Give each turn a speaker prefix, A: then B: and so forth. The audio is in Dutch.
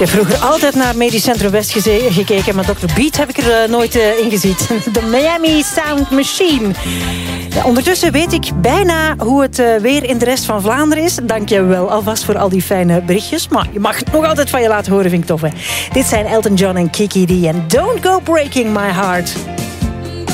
A: Ik heb vroeger altijd naar Medisch Centrum West gekeken, maar Dr. Beat heb ik er nooit in gezien. De Miami Sound Machine. Ja, ondertussen weet ik bijna hoe het weer in de rest van Vlaanderen is. Dank je wel alvast voor al die fijne berichtjes. Maar je mag het nog altijd van je laten horen, vind ik tof. Hè? Dit zijn Elton John en Kiki D en Don't Go Breaking My Heart.